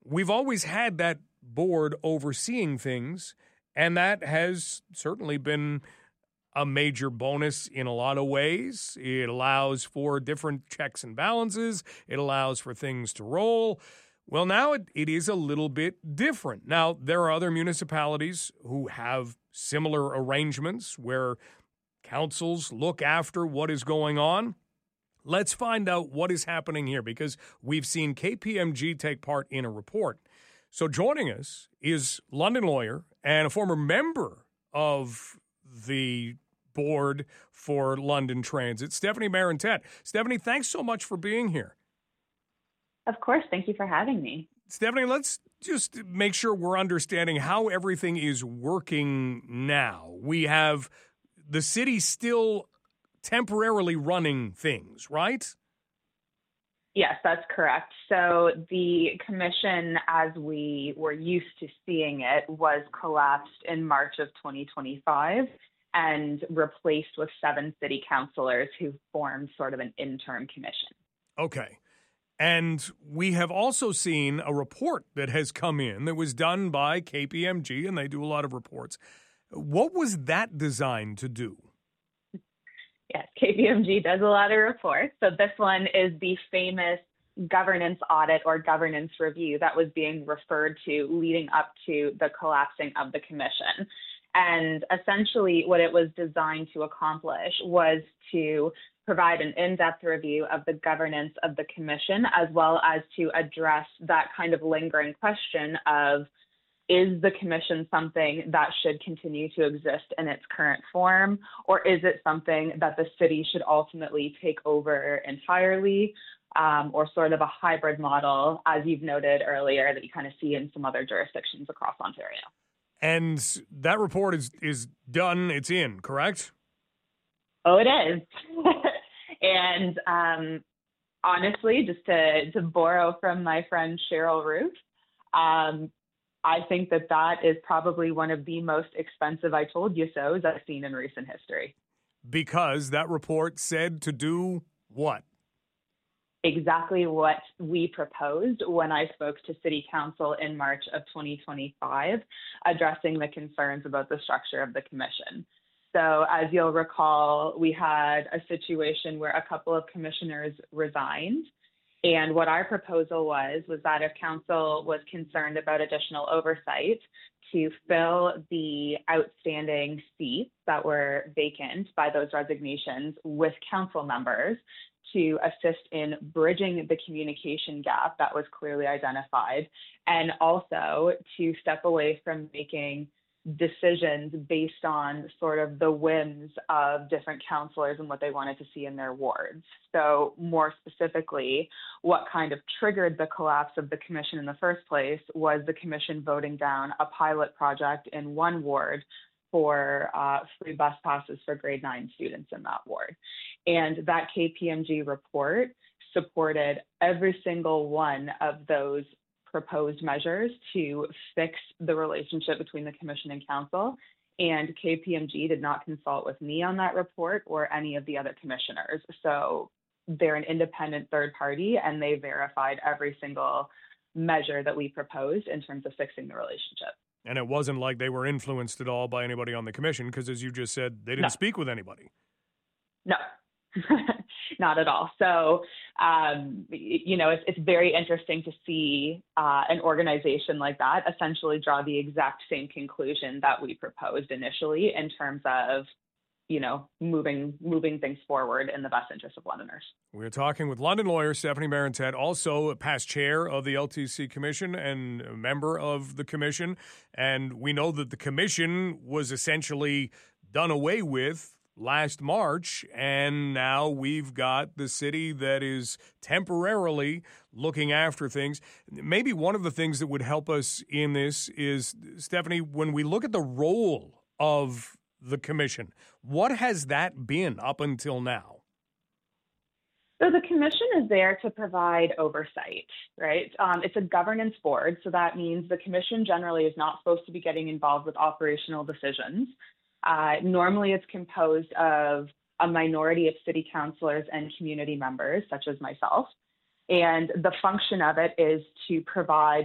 we've always had that board overseeing things, and that has certainly been a major bonus in a lot of ways. It allows for different checks and balances. It allows for things to roll. Well, now it is a little bit different. Now, there are other municipalities who have similar arrangements where councils look after what is going on. Let's find out what is happening here, because we've seen KPMG take part in a report. So joining us is London lawyer and a former member of the board for London Transit, Stephanie Marentette. Stephanie, thanks so much for being here. Of course. Thank you for having me. Stephanie, let's just make sure we're understanding how everything is working now. We have the city still temporarily running things, right? Yes, that's correct. So the commission, as we were used to seeing it, was collapsed in March of 2025 and replaced with 7 city councilors who formed sort of an interim commission. Okay. And we have also seen a report that has come in that was done by KPMG, and they do a lot of reports. What was that designed to do? Yes, KPMG does a lot of reports. So this one is the famous governance audit or governance review that was being referred to leading up to the collapsing of the commission. And essentially what it was designed to accomplish was to provide an in-depth review of the governance of the commission, as well as to address that kind of lingering question of, is the commission something that should continue to exist in its current form, or is it something that the city should ultimately take over entirely, or sort of a hybrid model, as you've noted earlier, that you kind of see in some other jurisdictions across Ontario? And that report is done, it's in, correct? Oh, it is. And honestly, just to borrow from my friend Cheryl Ruth, I think that is probably one of the most expensive I told you so's I've seen in recent history. Because that report said to do what? Exactly what we proposed when I spoke to City Council in March of 2025, addressing the concerns about the structure of the commission. So as you'll recall, we had a situation where a couple of commissioners resigned. And what our proposal was that if council was concerned about additional oversight, to fill the outstanding seats that were vacant by those resignations with council members to assist in bridging the communication gap that was clearly identified, and also to step away from making decisions based on sort of the whims of different councillors and what they wanted to see in their wards. So more specifically, what kind of triggered the collapse of the commission in the first place was the commission voting down a pilot project in one ward for free bus passes for grade 9 students in that ward. And that KPMG report supported every single one of those proposed measures to fix the relationship between the commission and council. And KPMG did not consult with me on that report or any of the other commissioners. So they're an independent third party, and they verified every single measure that we proposed in terms of fixing the relationship. And it wasn't like they were influenced at all by anybody on the commission, because as you just said, they didn't speak with anybody. No. Not at all. So, it's very interesting to see an organization like that essentially draw the exact same conclusion that we proposed initially in terms of, moving things forward in the best interest of Londoners. We're talking with London lawyer Stephanie Marentette, also a past chair of the LTC Commission and a member of the commission. And we know that the commission was essentially done away with last March, and now we've got the city that is temporarily looking after things. Maybe one of the things that would help us in this is, Stephanie, when we look at the role of the commission, what has that been up until now? So the commission is there to provide oversight, right? It's a governance board, so that means the commission generally is not supposed to be getting involved with operational decisions. Normally, it's composed of a minority of city councilors and community members, such as myself. And the function of it is to provide